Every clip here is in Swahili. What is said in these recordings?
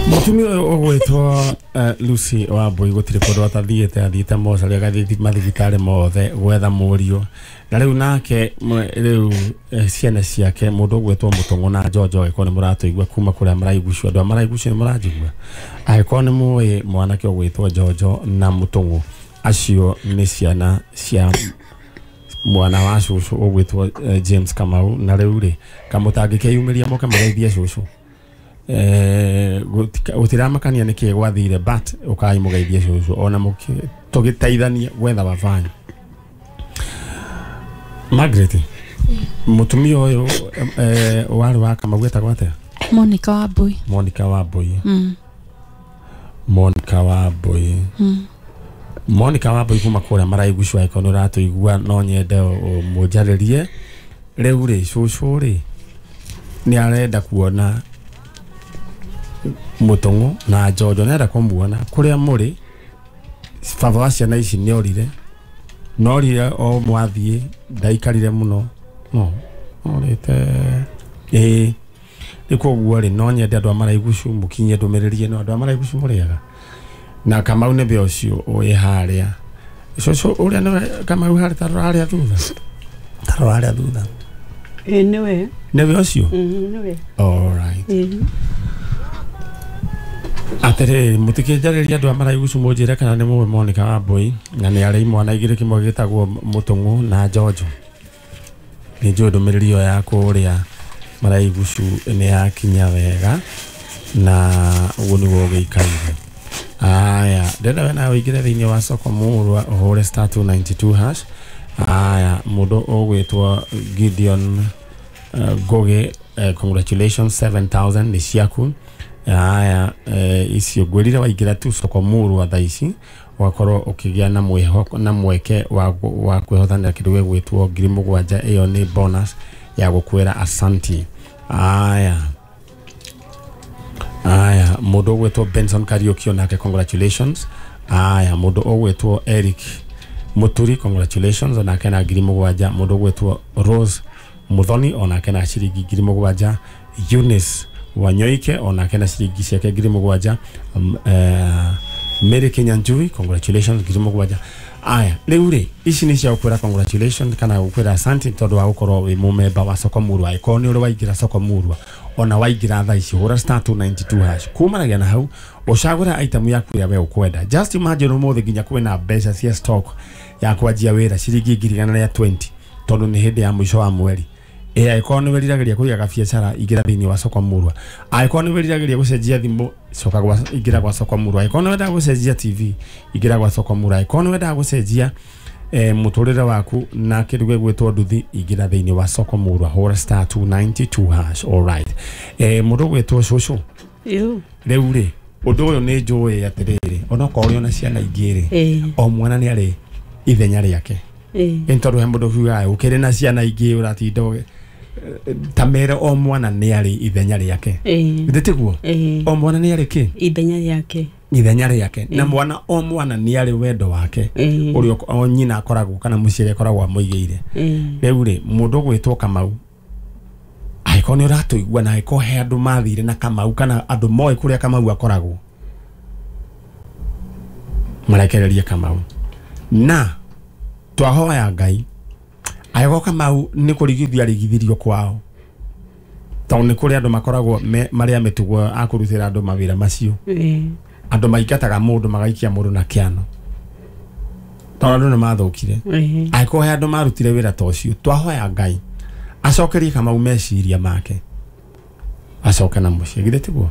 Mutumi ogwetwo Lucy Wambui gutire kundu athiite moca ria gathi mathibitari mothe gwetha murio na riu nake riu ciana ciake mundu ogwetwo Mutongo na Jojo ekone muratuigwa kuma kuria maraigucwa andu maraigucwa ni murajigwa aikone muwe mwanake ogwetwo Jojo na Mutongo acio ni ciana cia mwana wa cucu ogwetwo James Kamau na riu ri kamutangike yumiria moke maraithia cucu utiramakania niki gwathire but ukai mugeithia cucu ona muki tugitaithania gwetha bavani Margaret mutumia uyu wari wa Kamau gwetagwo atia Monica Wambui Monica Wambui kuma kuria maraigucwa ikono ratuigua no nyende mujaririe riu ri cucu ri ni arenda kuona Mutongo na Jojo nenda kumuona kuria muri baba wa ciana ici ni orire o mwathie ndaikarire muno no orite ikuguo ri no nyende andu amaraigucu mukinye ndumiririe no andu amaraigucu muriaga na Kamau ne be ucio oye haria so uria no Kamau hari tarari thutha niwe ne be ucio niwe all right atere mutikijariria andu amaraigucu munjire kana ni muwe Monica Wambui na ni ari mwana igire kimwe gitagwo Mutongo na Jojo ni njudumiriri yo ya kuria maraigucu ni yakinya wega na ugu ni wo giikaire aya ndenda wena wigire thiini wa soko murwa hore star 292 hash aya mudo ogwetwo Gideon Goge congratulations 7000 ni ciaku aya icio gwirire waigira tu soko murwa thaici wakorwo ukigia na mwihoko na mweke wa kwihothanira kindu gwetwo 7,000 iyo ni bonus ya gukwira asanti aya mudo gwetwo Benson Kariuki onake congratulations aya mudo ogwetwo Eric Muturi congratulations onake na 7,000 mudo gwetwo Rose Muthoni onake na ciringi 7,000 Eunice Wanyoike onake na ciringi ciake 7,000 Mary Kenyanjui congratulations 7,000 aya riu ri ici ni cia ukwira congratulations kana ukwira asanti tondu wa gukorwo wi mumemba wa soko murwa ikoni uri waigira soko murwa ona waigira thaici hura star 292 hash kumanagia na hau ucagura item yaku ya we ukwenda just imagine umuthi ginya kwina mbeca cia stock ya kwanjia wira ciringi 120 tondu ni hindi ya mwisho wa mweri aikoni weriragiria kuiga biacara igira thiini wa soko murwa aikoni weriragiria gucenjia thimu soka gwa igira gwa soko murwa aikoni wenda gucenjia TV igira gwa soko murwa aikoni wenda gucenjia muturire waku na kiruge gwetwo nduthi igira thiini wa soko murwa hora star 292 hash all right mundu gwetwo cucu riu ri undu uyu ni njui atiriri ona ko uri ona ciana ingiri o mwana ni ari ithenya riake entoru he mundu huga ukiri na ciana ingi uratindo tamere o mwana ni ari ithenya riake ndetiguo o mwana ni ari ki ithenya riake na mwana o mwana ni ari wendo wake uri o nyina akoragwo kana mucire akoragwo amuigeire riu ri mundu gwetwo Kamau aikoni uratuigwa na aiko he andu mathire na Kamau kana andu moe kuria Kamau akoragwo marakereria Kamau na twahoya Ngai aigo Kamau ni kurigithirio kwao tondu ni kuri andu makoragwo maria metugo akurutira andu mawira macio andu maikataga mundu magaikia mundu na kiano tondu andu ni mathukire aigo he andu marutire wira tocio twahoya Ngai acokerie Kamau meciria make acoke na mucie githitiguo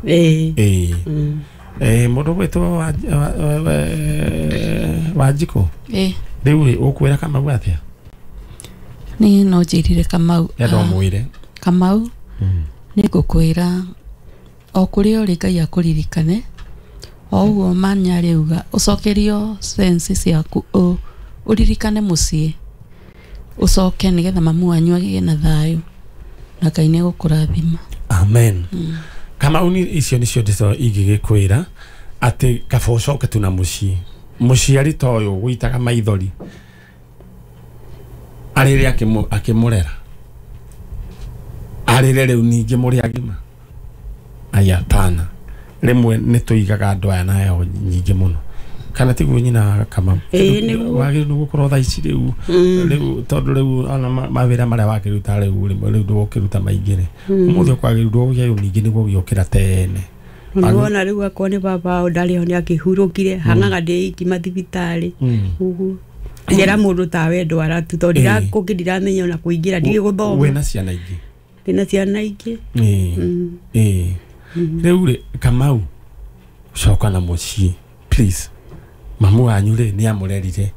mundu gwetwo Wanjiko riu ukwira Kamau atia ni no njirire Kamau endo mwire Kamau ni gukwira o kuri uri Ngai akuririkane o uguo manya riuga ucokerio sense ciaku uririkane mucie ucoke nigetha mamu wanyu agie na thayu na Ngai ni gukurathima amen Kamau ni icio nicio ndico igigikwira ati kaba ucoke tu na mucie muciari toyo gwitaga maithori arire akimurera arire riu ningi muri agima aya pana rimwe nituigaga andu aya nayo nyingi muno kana tiguo nyina kama wagiru gukorwo tha ici riu tondu riu ona mawira maria wakiruta riu ndukiruta maingire umuthi kwagiru gyo ningi niguo gyokira tene Ngona riu akone baba ndari honi akihurukire hangaga ndi kimathibitari ugu ngera mundu tawe ndwara tu tondu ndira menya ona kuingira ndi guthoma wena ciana ingi ndina ciana ingi riu ri Kamau coka na mucii please mamu wanyu ri ni amurerire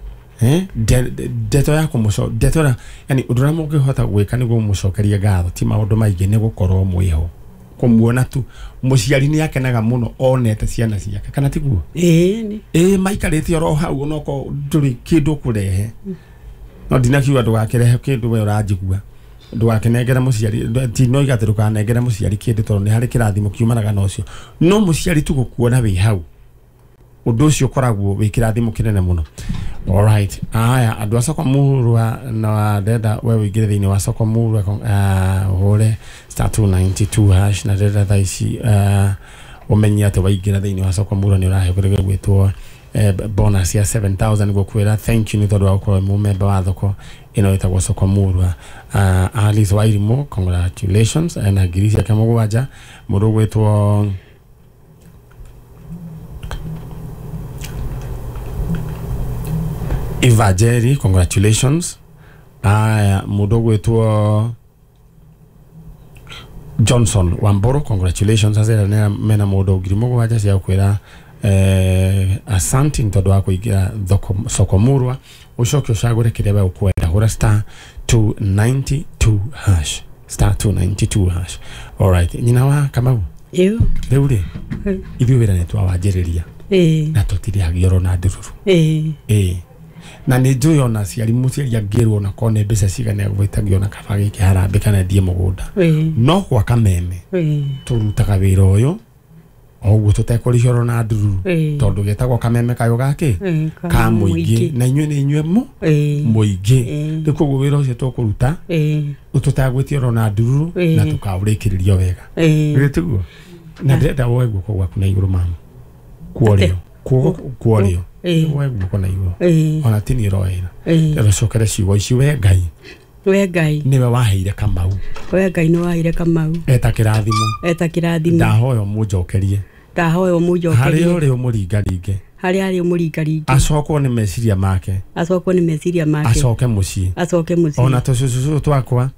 ndeto yako ndeto yani udura mungihota gwika niguo mucokerie ngatho ti maundu maingi ni gukorwo mwiho kumuona tu muciari ni akenaga muno onete ciana ciake kana tiguo maikarite oro hau onoko nduri kindu kurehe no ndinakiuga ndugakirehe kindu we urajigua ndugakenegera muciari ti no igatiruka negera muciari kindu tondu ni hari kirathimo kiumanaga na ucio no muciari tu gukuona wi hau undu ucio koragwo wi kirathimo kinene muno. All right, aya andu acokwa murwa na deda we wigire thiini wa acokwa murwa hore *292# na deda thaici umenye ati waigira thiini wa acokwa murwa ni urahe kurege gwitwo bonus ya 7,000 gukwira thank you ni tondu wa gukorwo mumemba wa thoko ino itagwo acokwa murwa Alice Wairimo congratulations na ngiri ciake mugwanja mundu gwitwo Eva Jerry, congratulations. Mundu gwitwo Johnson Wamboro, congratulations. Azera mena mundu ngiri mugwanja cia kwira asanti ntondu wa kuigira thoko soko murwa ucoke ucagure kiria we ukwenda hura *292#. *292#. All right, nyina wa Kamau riu ri ithuĩ wĩra nĩtwawanjĩrĩria na tũtirĩ agioro na ndururu na nĩ njũĩ ona ciari mũciari angĩrwo na kone mbeca cigana gwĩtagio na kaba gĩkĩ harambĩ kana ndie mũgũnda no gwa kameme tũrutaga wĩra ũyũ oguo tũtekũrĩhio na ndururu tondũ gĩtagwo kameme kayo gake ka mũingĩ na inyuĩ nĩ inyuĩ mũingĩ rĩu koguo wĩra ũcio tũkũruta tũtagwĩtio na ndururu na tũkaũrĩkĩrĩrio wega gĩtiguo na ndĩrenda woe guoko gwaku na igũrũ mamu kuorio woe guoko na igũrũ ona ti niĩ roera rũcokere ciugo ici we Ngai niwe waheire Kamau Ngai nĩ waheire Kamau eta kĩrathimo ndahoyo mũnjokerie harĩa ũrĩ ũmũringaringe acokwo nĩ meciria make acoke mũciĩ ona tũcũcũ twakwa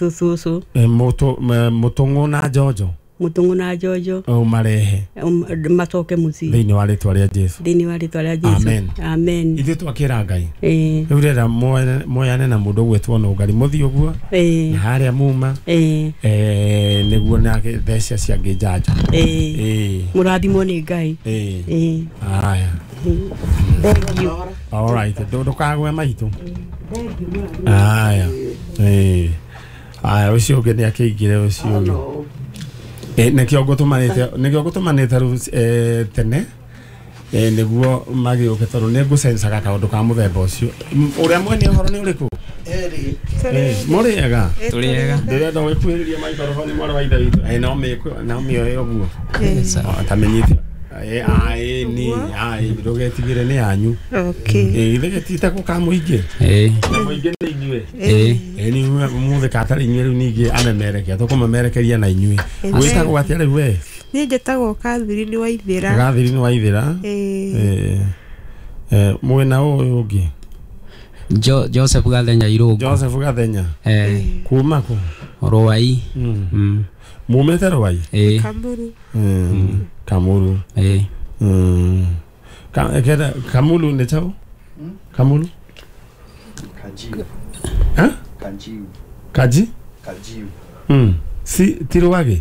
mũtũng'ũ na njojo marehe macoke mũciĩ thĩinĩ wa rĩtwa rĩa Jesu amen ithuĩ twakĩra Ngai rĩu rĩrĩa moyane na mũndũ gwĩtwo Nũngari mũthiĩ ũguo na harĩa muma nĩguo nake thecia ciangĩ njanja mũrathimwo nĩ Ngai aya all right ndũkagwe maitũ aya ũcio ũngĩ nĩ akĩingire ũcio ũngĩ nekio gutumanite tene niguo magĩũke tondũ nĩ ngũcencaga kaũndũ ka mũthemba ũcio ũrĩa mwene ũhoro nĩ ũrĩkũ mũrĩega ndĩrenda gwĩkuhĩrĩria microphone mwarĩ wa ithe witũ no mĩoe ũguo tamenyithio ndũgetigĩre nĩ yanyu ithe gĩtita gũkamũingĩ mũingĩ nĩ inyuĩ ni mũthĩ katarĩ inyuĩ rĩu ningĩ amemerekia tũkũmemerekeria na inyuĩ gwĩtagwo atĩa rĩu we niĩ njĩtagwo Catherine Waithĩra mwena ũyũ ũngĩ Joseph Gathenya kuma kũ Rũai mumete Rũai Kamuru Kamulu nĩ chao Kamulu Kaji si Tirowage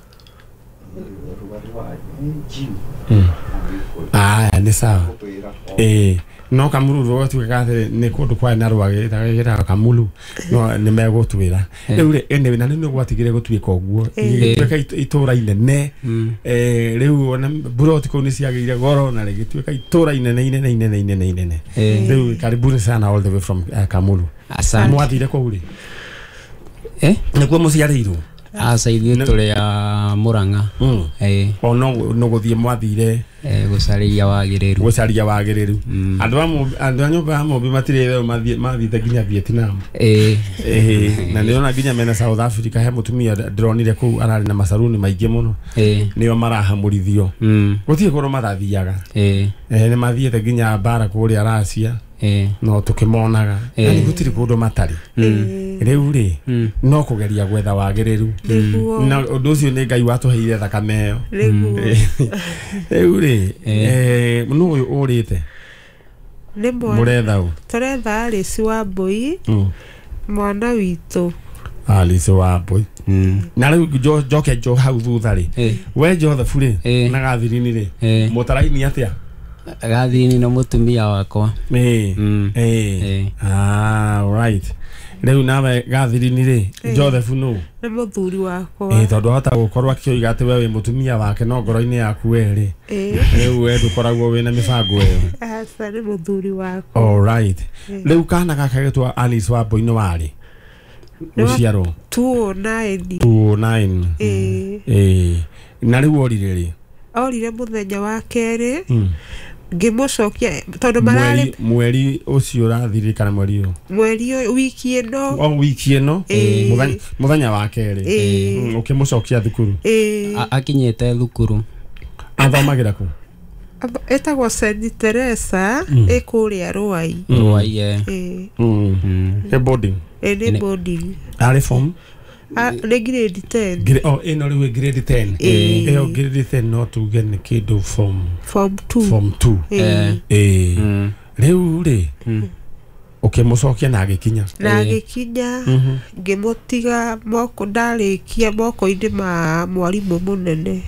nĩ sawa no Kamulu ro tugathire nĩ kũndũ kwa na Rwage tagagira Kamulu no nĩ megũtwĩra rĩu ene na nĩ gwatigire gũtuĩka ũguo igĩtuĩka itũra inene rĩu ona buroti kũu nĩ ciagĩire goro na rĩgĩtuĩka itũra inene rĩu karibuni sana all the way from Kamulu asante mwathire kũu rĩ nĩkuo mũciarĩirwo Asa ithuĩ tũrĩ a Mũrang'a. O no gũthiĩ mwathire gũcarĩria wagĩrĩru. Andũ a nyũmba ya Mũmbi matirĩ mathiĩte nginya Vietnam. Na nĩona nginya mena South Africa he mũtumia ndĩronire kũu ararĩ na macaruni maingĩ mũno. Nĩo marahamũrithio. Gũtirĩ kũrũ marathiaga. Nĩ mathiĩte nginya mbara kũrĩa Russia. No tũkĩmonaga. Yani gũtirĩ kũndũ matarĩ. Rĩu rĩ no kũgeria gwetha wagĩrĩru. Na ũndũ ũcio nĩ Ngai watũheire thakame ĩyo. Rĩu rĩ nũ ũyũ ũrĩte mũretha ũ? Tũretha Alice Wambui mwana witũ. Alice Wambui. Na rĩu njoke hau thutha rĩ we Joseph rĩ na Gathirini rĩ mũtaraini atĩa? Gathirini no mũtumia wakwa. Right. Rĩu nawe Gathirini rĩ Joseph nũ? Nĩ mũthuri wakwa. Tondũ hota gũkorwo akĩoiga atĩ we wĩ mũtumia wake no ngoro-inĩ yaku we rĩ rĩu we ndũkoragwo wĩna mĩbango ĩyo. Asa nĩ mũthuri wakwa. Alright. Rĩu kana gaka getwa Alice Wambui nĩ warĩ gũciarwo 2009. Na rĩu orire rĩ? Orire mũthenya wa kerĩ ngĩmũcokia tondũ mararĩ mweri ũcio ũrathirire kana mweri wiki ĩno wiki ĩno mũthenya wa kerĩ ũkĩmũcokia thukuru akinyĩte thukuru athomagĩra kũ? Etagwo St. Teresa ĩkũrĩa Rũai. Boarding. Nĩ boarding. Arĩ form? Nĩ grade 10. Ĩno rĩu grade 10. Ĩyo grade 10 no tuge nĩ kĩndũ form 2. Rĩu rĩ ũkĩmũcokia na agĩkinya ngĩmũtiga moko ndarĩkia moko-inĩ ma mwarimũ mũnene.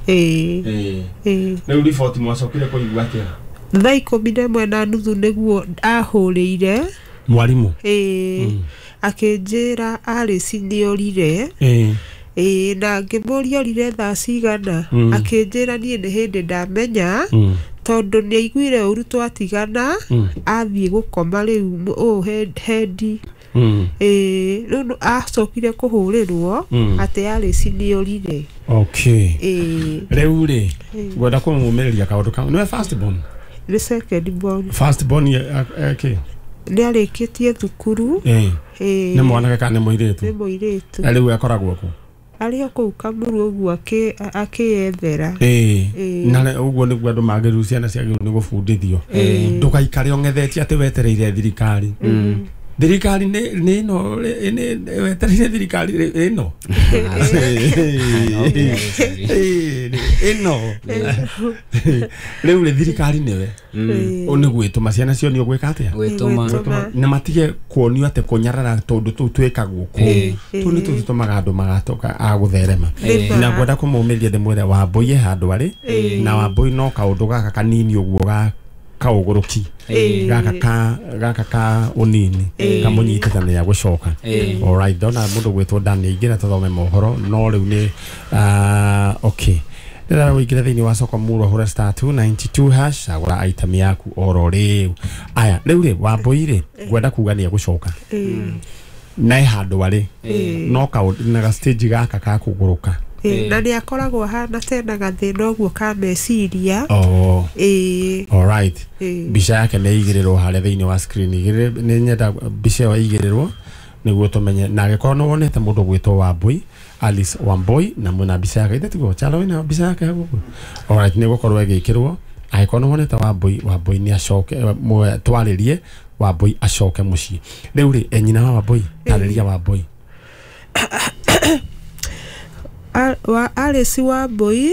Rĩu riboti mwacokire kũigua atĩa? Thaa 11:30 nĩguo ahũrĩire mwarimũ akĩnjĩra Alice nĩorire. Na ngĩmũria orire thaa cigana akĩnjĩra niĩ nĩ hĩndĩ ndamenya tondũ nĩ aiguire ũru twatigana athiĩ gũkoma rĩu hendi. Rĩu acokire kũhũrĩrwo atĩ Alice nĩorire. Rĩu rĩ ngwenda kũmũmĩrĩria kaũndũ kamwe. Nĩwe first born? Nĩ second born. First born nĩ arĩkĩtie thukuru. Nĩ mwanake kana nĩ mũirĩtu? Nĩ mũirĩtu. Rĩu akoragwo kũ? Arĩ o kũu Kamuru ũguo akĩethera. Na ũguo nĩguo andũ magĩrĩirwo ciana ciagĩrĩirwo nĩ gũbundithio. Ndũgaikare ũng'ethetie atĩ wetereire thirikari. Thirikari nĩ ĩno wetereire thirikari ĩno rĩu rĩ thirikari nĩwe nĩ gwĩtũma ciana cio nĩ ũgwĩka atĩa? Na matige kuonio atĩ kũnyarara tondũ tũu twĩkagwo kũu tũu nĩ tũtũmaga andũ magatoka a gũtherema. Na ngwenda kũmũmĩrĩria ndĩmwĩre Wambui handũ arĩ na Wambui no kaũndũ gaka kanini ũguo ga kaũgũrũki gaka ka ũnini kamũnyitithania gũcoka. Alright, ndona mũndũ gwĩtwo Dani aingĩra tũthome mohoro no rĩu nĩ rĩrĩa wĩingĩra thĩinĩ wa soko murwa hũra *292# agũra item yaku oro rĩu. Aya rĩu rĩ Wambui rĩ ngwenda kuga nĩ egũcoka na handũ arĩ no na stage gaka ka kũgũrũka. Na nĩ akoragwo hana tena gathĩna ũguo ka meciria. Alright. Mbica yake nĩ igĩrĩrwo harĩa thĩinĩ wa screen. Nĩ nyenda mbica ĩyo igĩrĩrwo nĩguo tũmenye na agĩkorwo nĩ wonete mũndũ gwĩtwo Wambui Alice Wambui na mwena mbica yake ĩtatigo chalo ina mbica yake hapo. Alright, nĩ gũkorwo ĩgĩkĩrwo agĩkorwo nĩ wonete Wambui nĩ acoke twarĩrie Wambui acoke mũciĩ. Rĩu rĩ nyina wa Wambui tarĩria Wambui. Alice Wambui,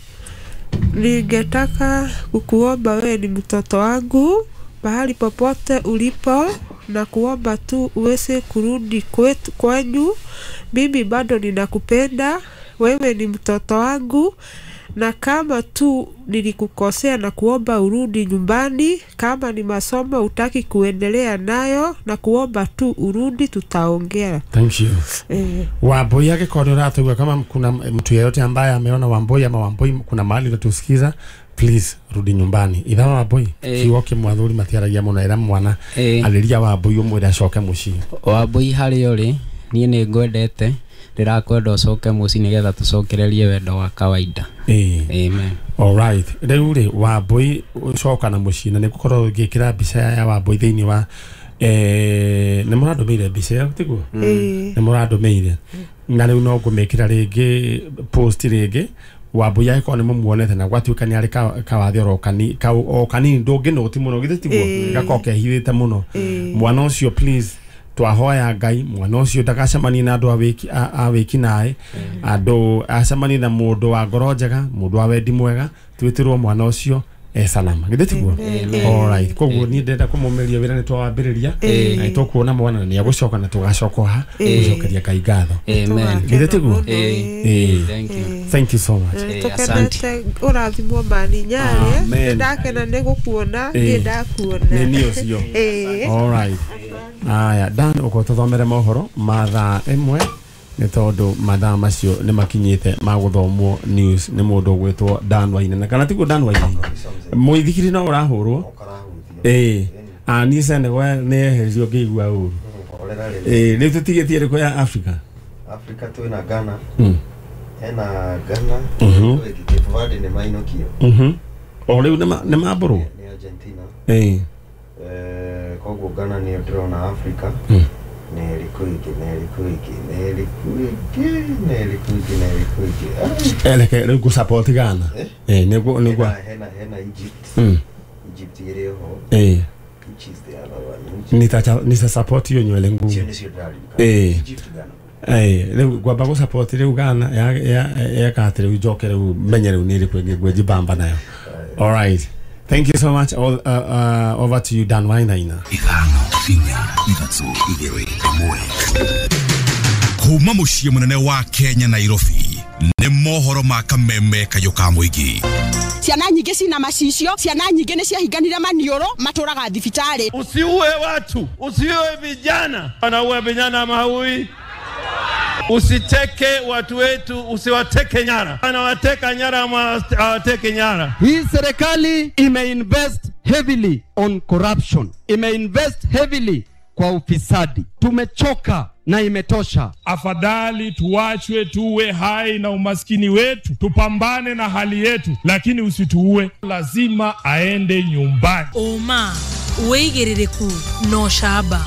ningetaka kukuomba wewe ni mtoto wangu mahali popote ulipo na kuomba tu uweze kurudi kwenyu. Mimi bado ninakupenda, wewe ni mtoto wangu, na kama tu nilikukosea na kuomba urudi nyumbani. Kama ni masomo utaki kuendelea nayo na kuomba tu urudi, tutaongea. Thank you. Wambui yake koordinata kama kuna mtu yeyote ambaye ameona Wambui ama Wambui kuna mahali unatusikiza, please rudi nyumbani. Itha Wambui kiwoke mwathuri matiaragia mũno era mwana aliria Wambui umwira acoke muciĩ. Wambui harĩ uri niĩ nĩ ngwendete ndirakwenda ucoke muci nigetha tucokererie wendo wa kawaida. Amen. All right. Riu ri Wambui ucoka na muci na nigukorwo ngikira mbica ya Wambui thiini wa ni murandumeire mbica ya tiguo ni murandumeire na riu no ngumikira ringi post ringi Wambui yako ni mumuonete na gwatuika ni ari kawathi o kani ndungi no ti muno githitiguo gakoke hithite muno mwana ucio please twahoya Ngai mwana ucio ndagacemani na andu awiki nae andu acemani na mundu wa ngoro njega mundu wa wendi mwega twitirwo mwana ucio salama githitiguo. All right, koguo ni ndenda kumumeria wira ni twambiriria na itukuona mwana ni agucoka na tugacoka gucokeria Ngai ngatho. Amen. Githitiguo. Thank you so much. Tukenete urathimwo mani nyari ndakena ni gukuona ni ndakuona ni ucio. All right. Aya Dan uko tuthomere mohoro mathaa emwe ni tondu mathaa macio ni makinyite maguthomwo news ni mundu gwitwo Dan Wainaina kana tiguo Dan Wainaina muithikiri no urahurwo ni sene gwa ne herio ngigua uru ni tutigetie riko ya Africa twina Ghana Ghana Cape Verde ni mainokio o riu ni maburu ni Argentina koguo Ghana ni drona Africa Nelikuiki eleke rego support Ghana nego hena Egypt ire ho which is the other one nita support yo nywele ngumu Egypt Ghana rego gwamba go support rego Ghana ya katire ujokere menyere unire kwege gweji bamba nayo. All right, thank you so much. Over to you Dan Wainaina. Kuma muciĩ munene wa Kenya Nairobi nĩ mohoro ma kameme kayo ka muingi. Ciana nyingĩ cina macicio, ciana nyingĩ nĩ ciahinganire maniũrũ matũraga thibitari. Usiue watu, usiue vijana. Wanaua vijana mahui. Usiteke watu wetu, usiwateke nyara. Anawateka nyara awateke nyara. Hii serikali imeinvest heavily on corruption. Imeinvest heavily kwa ufisadi. Tumechoka na imetosha. Afadhali tuachwe tuwe hai na umaskini wetu, tupambane na hali yetu, lakini usituue. Lazima aende nyumbani. Oma uigerereku no shaba.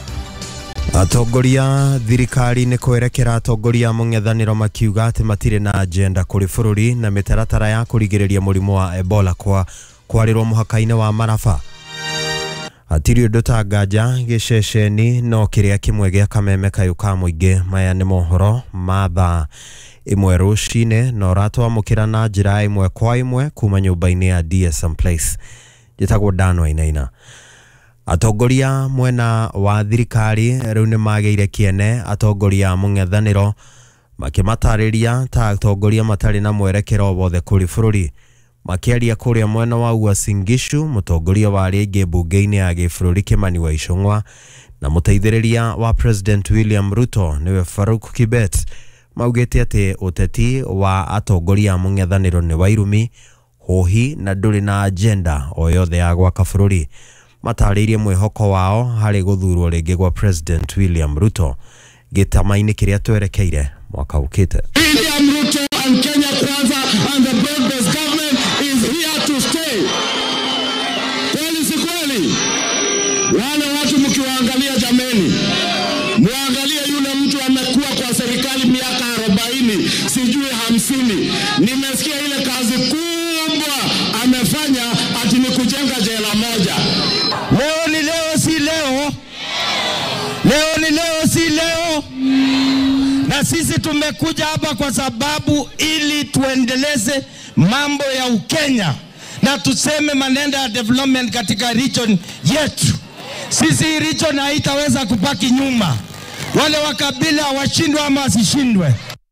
Atongoria thirikari ni kwerekera atongoria mung'ethaniro makiuga ati matire na agenda kuri bururi na mitaratara ya kurigiriria murimu wa Ebola kwarirwo muhaka-ini wa Marafa. Atiri undu tangaja giceceni no kiria kimwe gia kameme kayo ka muingi. Maya ni mohoro mathaa imwe rucine no ratwamukira na njira imwe kwa imwe kuma nyumba-ini ya DSM Place. Jitagwo Dan Wainaina. Atongoria mwena wa thirikari riu ni mageire kiene atongoria mung'ethaniro makimatariria ta atongoria matari na mwerekero wothe kuri bururi. Makiaria kuria mwena wa Uasin Gishu mutongoria wa rege bunge-ini ya gĩbũrũri Kimani wa Icũng'wa na muteithĩrĩria wa President William Ruto niwe Farouk Kibet maugĩte ati uteti wa atongoria mung'ethaniro ni wairumi hohi na ndũrĩ na agenda o yothe ya gwaka bũrũri. Matarĩirie mwĩhoko wao harĩ gũthurwo rĩngĩ gwa President William Ruto gĩtama-inĩ kĩrĩa twerekeire mwaka ũkĩte. William Ruto and Kenya Kwanza and the broad-based government is here to stay. Kweli si kweli? Wale watu mkiwaangalia jameni, muangalie yule mtu amekuwa kwa serikali miaka 40 sijui 50. Nimesikia ile kazi kubwa amefanya ati ni kujenga jela moja. Leo ni leo si leo. Leo ni leo si leo. Na sisi tumekuja hapa kwa sababu ili tuendeleze mambo ya Ukenya na tuseme manenda ya development katika region yetu. Sisi region haitaweza kupaki nyuma. Wale wakabila washindwe ama wasishindwe.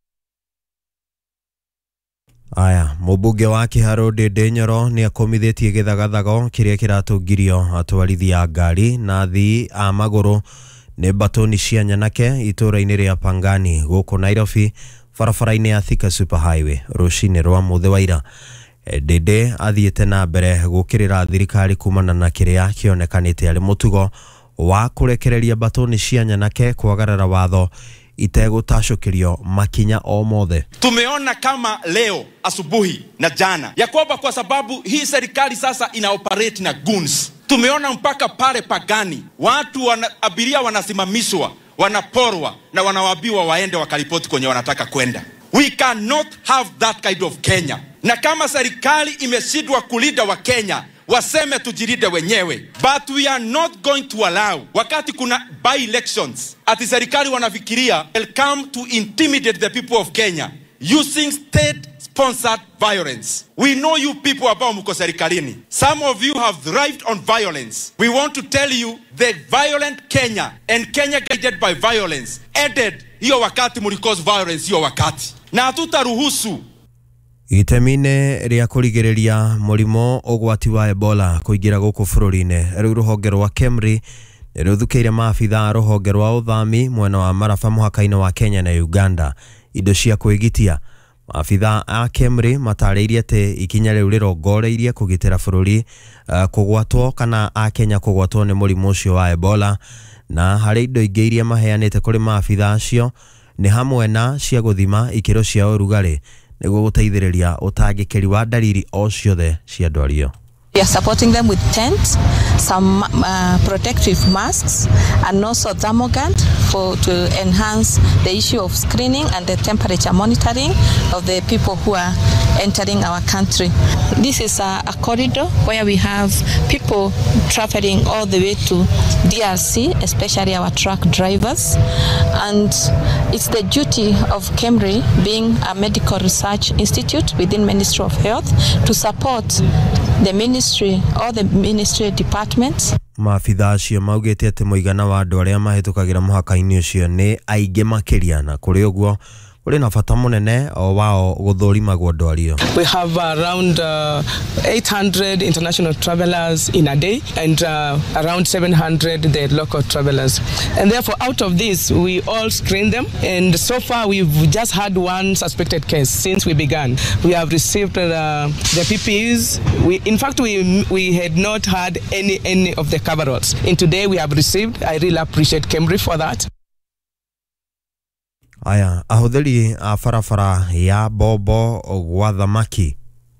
Aya, mubunge wa Kiharu Ndindi Nyoro ni akomithitie githagathago kiria kiratungirio atwarithia ngari na athii a maguru ni batoni cia Nyanake itura-ini ria Pangani guku Nairobi barabara-ini ya Thika Super Highway rucini rwa muthe wa ira. Ndindi athiite na mbere gukirira thirikari kumana na kiria kionekanite ari mutugo wa kurekereria batoni cia Nyanake kwagarara watho itegũtacũkĩrio makinya o mothe. Tumeona kama leo asubuhi na jana ya kwamba kwa sababu hii serikali sasa ina operate na goons. Tumeona mpaka pale Pagani watu abiria wanasimamishwa, wanaporwa na wanawaambiwa waende wakaripoti kwenye wanataka kwenda. We cannot have that kind of Kenya. Na kama serikali imeshindwa kulinda wa Kenya, waseme tujirinde wenyewe. But we are not going to allow, wakati kuna by-elections, ati serikali wanafikiria will come to intimidate the people of Kenya using state-sponsored violence. We know you people ambao mko serikalini. Some of you have thrived on violence. We want to tell you the violent Kenya and Kenya guided by violence ended hiyo wakati mlikoze violence hiyo wakati. Na hatutaruhusu Itemine ria kurigiriria murimo ugwati wa Ebola kuingira guku bururi-ini riu ruhonge rwa KEMRI niruthukiire maabitha ruhonge rwa uthami mwena wa Maraba muhaka-ini wa Kenya na Uganda indo cia kwigitia. Maabitha a KEMRI matariirie ati ikinya riu rirongoreirie kugitira bururi kugwatwo kana a Kenya kugwatwo ni murimo ucio wa Ebola, na hari indo ingi iria maheanite kuri maabitha acio ni hamwe na cia guthima ikiro cia urugari niguo guteithiriria utangikiri wa dalili o ciothe cia ndwario. We are supporting them with tents, some protective masks, and also thermogant to enhance the issue of screening and the temperature monitoring of the people who are entering our country. This is a corridor where we have people traveling all the way to DRC, especially our truck drivers. And it's the duty of KEMRI, being a medical research institute within Ministry of Health, to support the ministry or the ministry departments. Maabitha acio maugite ati muigana wa andu aria mahitukagira muhaka-ini ucio ni aingi makiria, na kuri uguo uri na bata munene o wao guthurimagwo ndwario. We have around 800 international travelers in a day and around 700 the local travelers, and therefore out of this we all screen them, and so far we've just had one suspected case since we began. We have received the PPEs. In fact we had not had any of the coveralls, and today we have received. I really appreciate KEMRI for that. Aya, ahuthiri a barabara ya Bobo gwa thamaki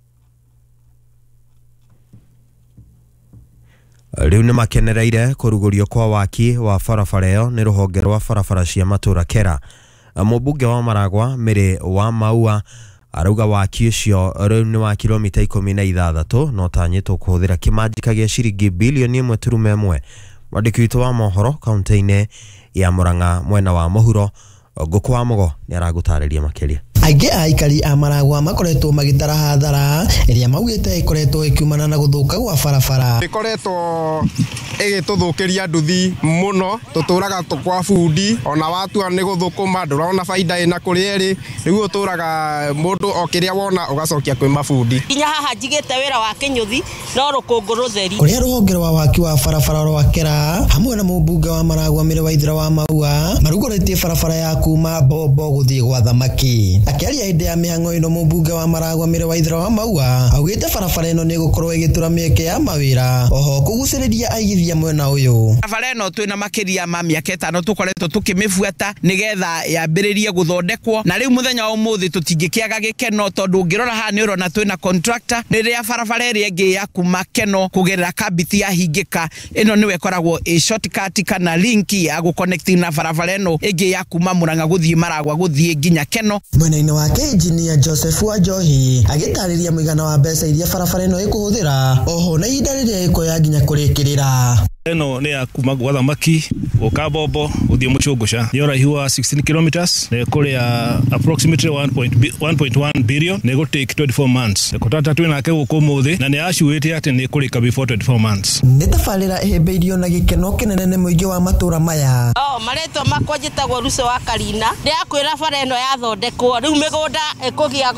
riu ni makenereire kurugurio kwa waki wa barabara iyo ni ruhonge rwa barabara cia matura Kera. Mubunge wa Maragwa Miri wa Maua arauga waki ucio riu ni wa kilomita 16 no tanyitwo kuhuthira kimanjika gia ciringi bilioni 1.1. Mwandiki witu wa mohoro kaunti-ini ya Murang'a mwena wa muhuro Gukwa Mogo ni aragutariria makiria. Aingi aikari a Maragwa makoretwo magitara hathara iria maugite ikoretwo ikiumana na guthuka gwa barabara. Ikoretwo igituthukiria nduthi muno, tuturaga tukwa fundi ona watua ni guthukuma ndurona faida ina kuri eri riu uturaga mundu okiria wona ugacokia kwi mafundi. Inya haha njigite wira wa kinyuthi no rukungu rutheri. Kuria ruhonge rwa waki wa barabara rwa Kera hamwe na mubunge wa Maragwa Miri Waithira wa Maua marugoretie barabara ya kuma Bobo guthii gwa thamaki. Akiaria inde ya mihang'o ino mubunge wa Maragwa Miri Waithira wa Maua augite barabara ino ni gukorwo igitura mieke ya mawira oho kuguciriria aigithia mwena uyu. Barabara ino twina makiria ma miaka 5 tukoretwo tukimifuata nigetha yambiririe guthondekwo, na riu muthenya wa umuthi tutingikiaga gikeno tondu ngirora ha ni urona twina contractor riria barabara iri ingi ya kuma Keno kugerera Kabiti ya hingika. Ino niwe koragwo shortcut kana link ya guconnect na barabara ino ingi ya kuma Murang'a guthii Maragwa guthii nginya Keno. Mwena-ini wake Engineer Joseph Wanjohi agitariria muigana wa mbeca iria barabara ino ikuhuthira oho na ihinda riria ikoya nginya kurikirira. Eno ni ya kuma gwa thamaki guka Bobo guthii Muchungusha ni uraihu wa 16 kilometers ne kuria approximately 1.1 billion ne go take 24 months ne kutata twina ke guku muthi na ni ashuite ati ni kurika before 24 months. Ni tabarira ihimbiirio na gikeno kinene ni muingi wa matura maya. Maretwo makonjitagwo Ruso wa Karina ni akwira bara ino yathondekwo riu migunda ikugia